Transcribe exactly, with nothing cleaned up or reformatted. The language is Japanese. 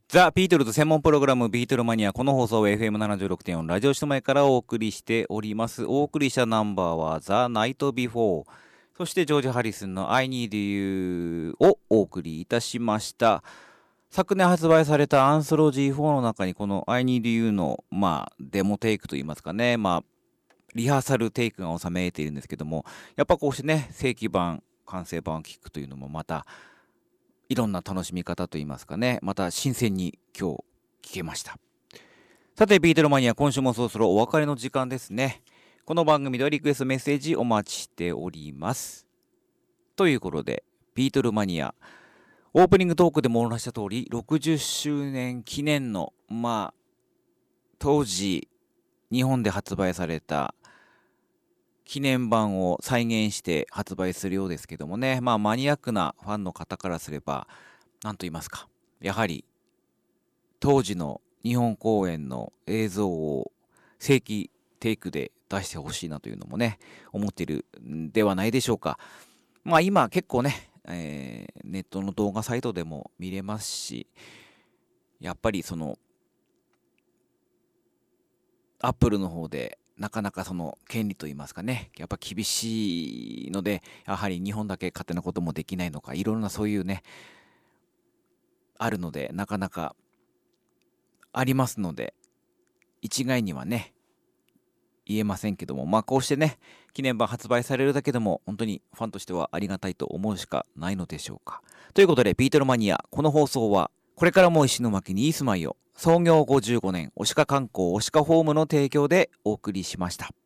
ザ・ビートルズ専門プログラムビートルマニア。この放送は エフエムななじゅうろくてんよん ラジオ首都前からお送りしております。お送りしたナンバーはザ・ナイト・ビフォー。そしてジョージ・ハリスンの I Need You をお送りいたしました。昨年発売されたアンソロジーフォーの中にこの I Need You のまあデモテイクといいますかね、まあリハーサルテイクが収めているんですけども、やっぱこうしてね、正規版、完成版を聴くというのもまたいろんな楽しみ方といいますかね、また新鮮に今日聞けました。さて、ビートルマニア、今週もそろそろお別れの時間ですね。この番組ではリクエストメッセージお待ちしております。ということで、ビートルマニア、オープニングトークでもお話した通り、ろくじゅっしゅうねん記念の、まあ、当時、日本で発売された記念版を再現して発売するようですけどもね、まあマニアックなファンの方からすれば、なんと言いますか、やはり当時の日本公演の映像を正規テイクで出してほしいなというのもね、思っているんではないでしょうか。まあ今結構ね、えーネットの動画サイトでも見れますし、やっぱりそのアップルの方でなかなかその権利といいますかね、やっぱ厳しいので、やはり日本だけ勝手なこともできないのか、いろんなそういうね、あるので、なかなかありますので、一概にはね、言えませんけども、まあこうしてね、記念版発売されるだけでも、本当にファンとしてはありがたいと思うしかないのでしょうか。ということで、ビートルマニア、この放送は、これからも石巻にいい住まいを、創業ごじゅうごねん、オシカ観光オシカホームの提供でお送りしました。